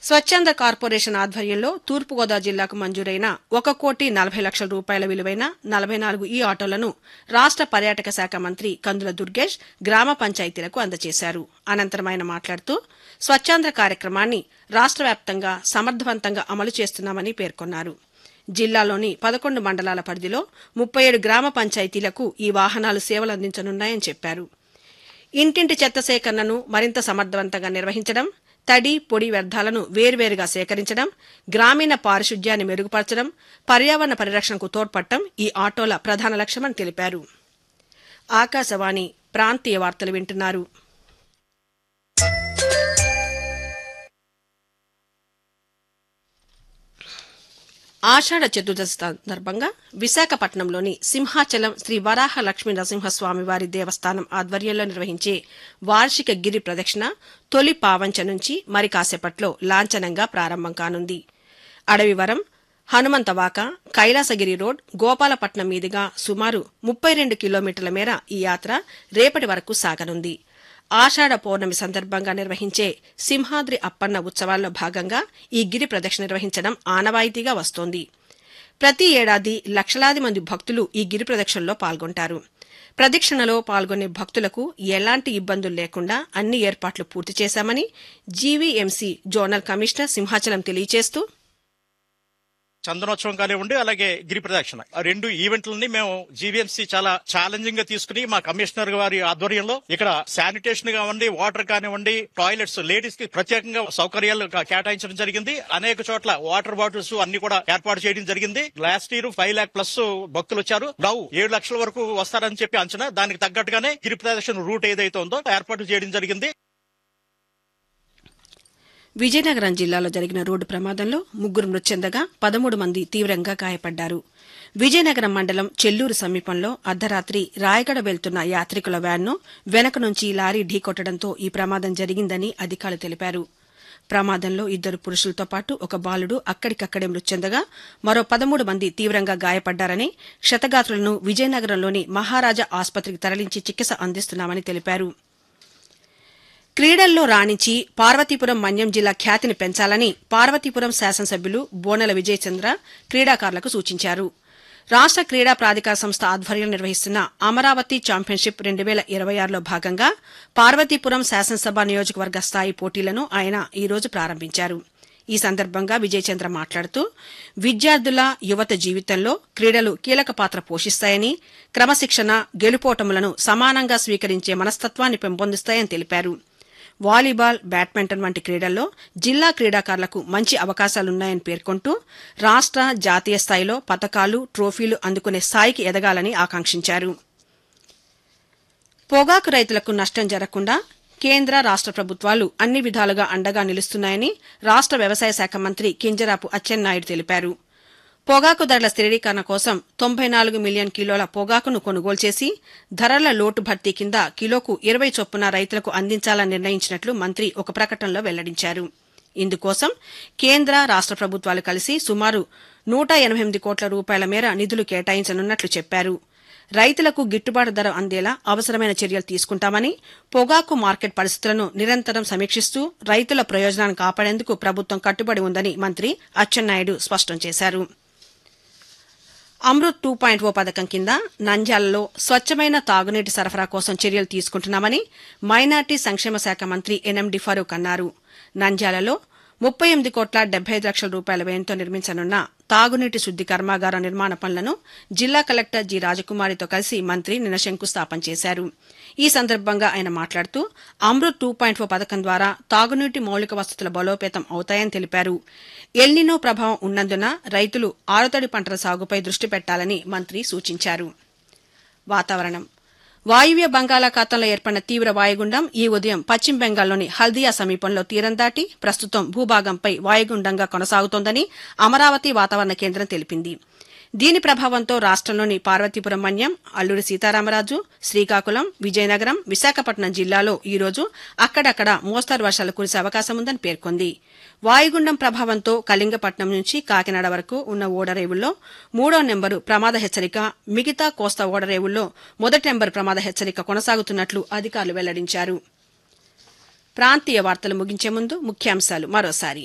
స్వచ్ఛంద కార్పొరేషన్ ఆధ్వర్యంలో తూర్పుగోదావరి జిల్లాకు మంజూరైన 1,40,00,000 రూపాయల విలువైన 44 ఈ ఆటోలను రాష్ట పర్యాటక శాఖ మంత్రి కందుల దుర్గేష్ గ్రామ పంచాయతీలకు అందజేశారు. అనంతరం ఆయన మాట్లాడుతూ స్వచ్ఛంద కార్యక్రమాన్ని రాష్ట వ్యాప్తంగా సమర్థవంతంగా అమలు చేస్తున్నామని పేర్కొన్నారు. జిల్లాలోని 11 మండలాల పరిధిలో 37 గ్రామ పంచాయతీలకు ఈ వాహనాలు సేవలందించనున్నాయని చెప్పారు. ఇంటింటి చెత్త సేకరణను మరింత సమర్థవంతంగా నిర్వహించడం, తడి, పొడి వ్యర్థాలను వేర్వేరుగా సేకరించడం, గ్రామీణ పారిశుధ్యాన్ని మెరుగుపరచడం, పర్యావరణ పరిరక్షణకు తోడ్పడటం ఈ ఆటోల ప్రధాన లక్ష్యమని తెలిపారు. ఆకాశవాణి ప్రాంతీయ వార్తలు వింటున్నారు. ఆషాఢ చతుర్దశి సందర్భంగా విశాఖపట్నంలోని సింహాచలం శ్రీ వరాహ లక్ష్మీ నరసింహస్వామివారి దేవస్థానం ఆధ్వర్యంలో నిర్వహించే వార్షిక గిరి ప్రదక్షిణ తొలి పావంచ నుంచి మరి కాసేపట్లో లాంఛనంగా ప్రారంభం కానుంది. అడవివరం, హనుమంతవాక, కైలాసగిరి రోడ్, గోపాలపట్నం మీదుగా సుమారు 32 కిలోమీటర్ల మేర ఈ యాత్ర రేపటి వరకు సాగనుంది. ఆషాఢ పౌర్ణమి సందర్భంగా నిర్వహించే సింహాద్రి అప్పన్న ఉత్సవాల్లో భాగంగా ఈ గిరి ప్రదక్షిణ నిర్వహించడం ఆనవాయితీగా వస్తోంది. ప్రతి ఏడాది లక్షలాది మంది భక్తులు ఈ గిరి ప్రదక్షిణలో పాల్గొంటారు. ప్రదక్షిణలో పాల్గొనే భక్తులకు ఎలాంటి ఇబ్బందులు లేకుండా అన్ని ఏర్పాట్లు పూర్తి చేశామని జీవీఎంసీ జోనల్ కమిషనర్ సింహాచలం తెలియజేస్తూ, చందనోత్సవం కానివ్వండి, అలాగే గిరి ప్రదక్షిణ రెండు ఈవెంట్లని మేము జీవీఎంసీ చాలా ఛాలెంజింగ్ గా తీసుకుని మా కమిషనర్ గారి ఆధ్వర్యంలో ఇక్కడ శానిటేషన్ కానివ్వండి, వాటర్ కానివ్వండి, టాయిలెట్స్, లేడీస్ కి ప్రత్యేకంగా సౌకర్యాలు కేటాయించడం జరిగింది. అనేక చోట్ల వాటర్ బాటిల్స్ అన్ని కూడా ఏర్పాటు చేయడం జరిగింది. లాస్ట్ ఇయర్ 5 lakh ప్లస్ భక్తులు వచ్చారు. నవ్వు 7 లక్షల వరకు వస్తారని చెప్పి అంచనా. దానికి తగ్గట్టుగానే గిరి ప్రదక్షిణ రూట్ ఏదైతే ఉందో ఏర్పాటు చేయడం జరిగింది. విజయనగరం జిల్లాలో జరిగిన రోడ్డు ప్రమాదంలో 3 మృతి చెందగా 13 మంది తీవ్రంగా గాయపడ్డారు. విజయనగరం మండలం చెల్లూరు సమీపంలో అర్ధరాత్రి రాయగడ వెళ్తున్న యాత్రికుల వ్యాన్ను వెనక నుంచి లారీ ఢీకొట్టడంతో ఈ ప్రమాదం జరిగిందని అధికారులు తెలిపారు. ప్రమాదంలో 2 పురుషులతో పాటు ఒక బాలుడు అక్కడికక్కడే మృతి చెందగా మరో 13 మంది తీవ్రంగా గాయపడ్డారని, క్షతగాత్రులను విజయనగరంలోని మహారాజా ఆసుపత్రికి తరలించి చికిత్స అందిస్తున్నామని తెలిపారు. క్రీడల్లో రాణించి పార్వతీపురం మన్యం జిల్లా ఖ్యాతిని పెంచాలని పార్వతీపురం శాసనసభ్యులు బోనెల విజయచంద్ర క్రీడాకారులకు సూచించారు. రాష్ట క్రీడా ప్రాధికార సంస్థ ఆధ్వర్యంలో నిర్వహిస్తున్న అమరావతి ఛాంపియన్షిప్ 2026లో భాగంగా పార్వతీపురం శాసనసభ నియోజకవర్గ స్థాయి పోటీలను ఆయన ఈ రోజు ప్రారంభించారు. ఈ సందర్భంగా విజయచంద్ర మాట్లాడుతూ, విద్యార్థుల, యువత జీవితంలో క్రీడలు కీలక పాత్ర పోషిస్తాయని, క్రమశిక్షణ, గెలుపోటములను సమానంగా స్వీకరించే మనస్తత్వాన్ని పెంపొందిస్తాయని తెలిపారు. వాలీబాల్, బ్యాడ్మింటన్ వంటి క్రీడల్లో జిల్లా క్రీడాకారులకు మంచి అవకాశాలున్నాయని పేర్కొంటూ రాష్ట, జాతీయ స్థాయిలో పతకాలు, ట్రోఫీలు అందుకునే స్థాయికి ఎదగాలని ఆకాంక్షించారు. పొగాకు రైతులకు నష్టం జరగకుండా కేంద్ర, రాష్ట ప్రభుత్వాలు అన్ని విధాలుగా అండగా నిలుస్తున్నాయని రాష్ట వ్యవసాయ శాఖ మంత్రి కింజరాపు అచ్చెన్నాయుడు తెలిపారు. పొగాకు ధరల స్థిరీకరణ కోసం 94 మిలియన్ కిలోల పొగాకును కొనుగోలు చేసి ధరల లోటు భర్తీ కింద కిలోకు 20 చొప్పున రైతులకు అందించాలని నిర్ణయించినట్లు మంత్రి ఒక ప్రకటనలో వెల్లడించారు. ఇందుకోసం కేంద్ర, రాష్ట ప్రభుత్వాలు కలిసి సుమారు 188 కోట్ల రూపాయల మేర నిధులు కేటాయించనున్నట్లు చెప్పారు. రైతులకు గిట్టుబాటు ధర అందేలా అవసరమైన చర్యలు తీసుకుంటామని, పొగాకు మార్కెట్ పరిస్థితులను నిరంతరం సమీక్షిస్తూ రైతుల ప్రయోజనాన్ని కాపాడేందుకు ప్రభుత్వం కట్టుబడి ఉందని మంత్రి అచ్చెన్నాయుడు స్పష్టం చేశారు. అమృత్ 2.0 పథకం కింద నంద్యాలలో స్వచ్ఛమైన తాగునీటి సరఫరా కోసం చర్యలు తీసుకుంటున్నామని మైనార్టీ సంక్షేమ శాఖ మంత్రి ఎన్ఎండి ఫరూక్ అన్నారు. నంద్యాలలో 38,75,00,000 రూపాయల వ్యయంతో నిర్మించనున్న తాగునీటి శుద్ది కర్మాగారం నిర్మాణ పనులను జిల్లా కలెక్టర్ జి రాజకుమారితో కలిసి మంత్రి నిన్న శంకుస్థాపన చేశారు. ఈ సందర్భంగా ఆయన మాట్లాడుతూ, అమృత్ 2.0 పథకం ద్వారా తాగునీటి మౌలిక వసతుల బలోపేతం అవుతాయని తెలిపారు. ఎల్నినో ప్రభావం ఉన్నందున రైతులు ఆరుతడి పంటల సాగుపై దృష్టి పెట్టాలని మంత్రి సూచించారు. వాతావరణం. వాయువ్య బంగాళాఖాతంలో ఏర్పడిన తీవ్ర వాయుగుండం ఈ ఉదయం పశ్చిమ బెంగాల్లోని హల్దియా సమీపంలో తీరం దాటి ప్రస్తుతం భూభాగంపై వాయుగుండంగా కొనసాగుతోందని అమరావతి వాతావరణ కేంద్రం తెలిపింది. దీని ప్రభావంతో రాష్టంలోని పార్వతీపురం మన్యం, అల్లూరి సీతారామరాజు, శ్రీకాకుళం, విజయనగరం, విశాఖపట్నం జిల్లాలో ఈ రోజు అక్కడక్కడ మోస్తరు వర్షాలు కురిసే అవకాశం ఉందని పేర్కొంది. వాయుగుండం ప్రభావంతో కళింగపట్నం నుంచి కాకినాడ వరకు ఉన్న ఓడరేవుల్లో 3వ నెంబరు ప్రమాద హెచ్చరిక, మిగతా కోస్తా ఓడరేవుల్లో 1వ నెంబరు ప్రమాద హెచ్చరిక కొనసాగుతున్నట్లు అధికారులు వెల్లడించారు. ప్రాంతీయ వార్తలు ముగించే ముందు ముఖ్యాంశాలు మరోసారి.